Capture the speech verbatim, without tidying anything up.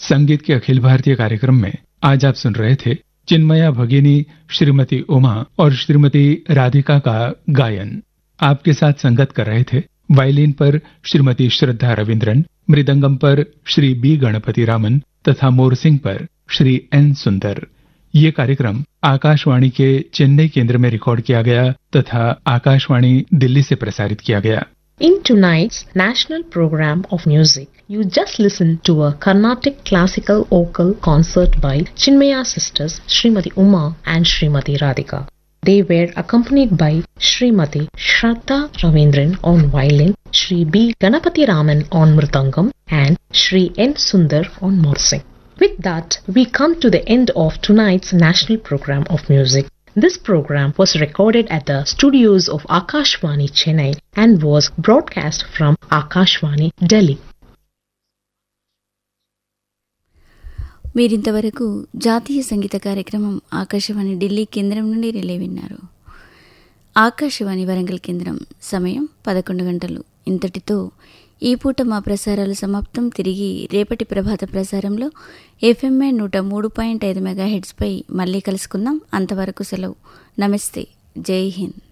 संगीत के अखिल भारतीय कार्यक्रम में आज आप सुन रहे थे चिन्मया भगिनी, श्रीमती उमा और श्रीमती राधिका का गायन। आपके साथ संगत कर रहे थे वायलिन पर श्रीमती श्रद्धा रविंद्रन, मृदंगम पर श्री बी गणपति रामन तथा मोरसिंग पर श्री एन सुंदर। ये कार्यक्रम आकाशवाणी के चेन्नई केंद्र में रिकॉर्ड किया गया तथा आकाशवाणी दिल्ली से प्रसारित किया गया। In tonight's national program of music, you just listened to a Carnatic classical vocal concert by Chinmaya sisters Srimati Uma and Srimati Radhika. They were accompanied by Srimati Shraddha Ravindran on violin, Shri B. Ganapati Raman on mridangam and Shri N. Sundar on morsing. With that, we come to the end of tonight's national program of music. This program was recorded at the studios of Akashvani Chennai and was broadcast from Akashvani Delhi. మీరింతవరకు జాతీయ సంగీత కార్యక్రమం ఆకాశవాణి ఢిల్లీ కేంద్రం నుండి relay విన్నారు. ఆకాశవాణి వరంగల్ కేంద్రం సమయం పదకొండు గంటలు. ఇంతటితో ఈ పూట మా ప్రసారాలు సమాప్తం. తిరిగి రేపటి ప్రభాత ప్రసారంలో ఎఫ్ఎంఏ నూట మూడు పాయింట్ ఐదు మెగాహెడ్స్పై మళ్ళీ కలుసుకుందాం. అంతవరకు సెలవు. నమస్తే. జై హింద్.